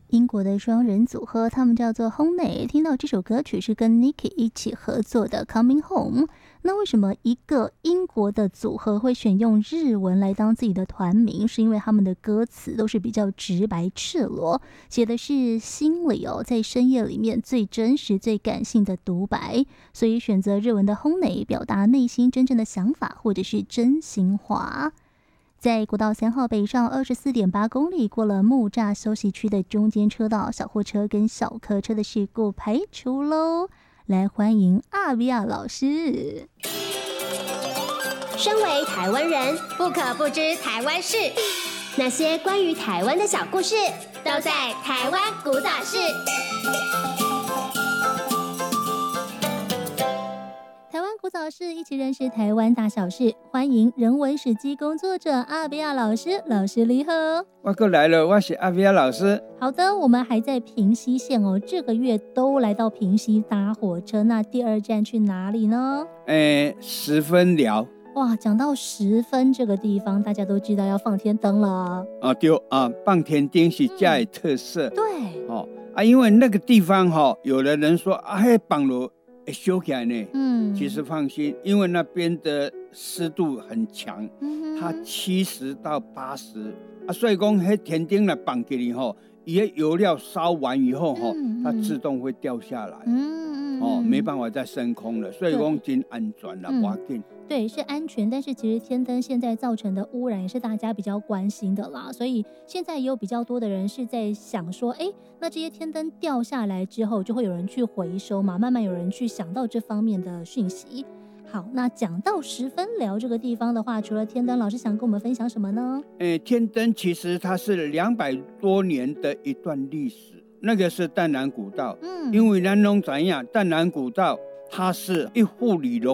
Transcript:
英国的双人组合，他们叫做 Honey。听到这首歌曲是跟 Niki 一起合作的《Coming Home》。那为什么一个英国的组合会选用日文来当自己的团名？是因为他们的歌词都是比较直白赤裸，写的是心里在深夜里面最真实、最感性的独白，所以选择日文的 Honey 表达内心真正的想法或者是真心话。在国道3号北上24.8公里，过了木栅休息区的中间车道，小货车跟小客车的事故排除喽。来欢迎阿比亚老师。 身为台湾人，不可不知台湾事，那些关于台湾的小故事，都在台湾古早事。 台湾古早事，一起认识台湾大小事。欢迎人文史迹工作者阿比亚老师，老师你好。 我过来了，我是阿比亚老师。 好的，我们还在平溪县哦，这个月都来到平溪搭火车，那第二站去哪里呢十分寮。 哇，讲到十分这个地方，大家都知道要放天灯了。 对啊，放天灯是家的特色。 对因为那个地方有的人说放了会烧起来呢。其实放心，因为那边的湿度很强，它70到80所以说那天灯来放给你它的油料烧完以后它自动会掉下来。没办法再升空了，所以说真安全了，不要紧。 对，是安全，但是其实天灯现在造成的污染也是大家比较关心的啦，所以现在也有比较多的人是在想说，那这些天灯掉下来之后，就会有人去回收嘛，慢慢有人去想到这方面的讯息。好，那讲到十分寮这个地方的话，除了天灯，老师想跟我们分享什么呢？ 天灯其实它是200多年的一段历史，那个是淡南古道。因为咱都知道淡南古道它是一户里